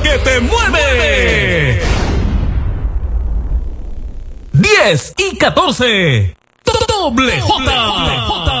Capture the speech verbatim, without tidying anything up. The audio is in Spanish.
que te mueve. diez y catorce. Doble J.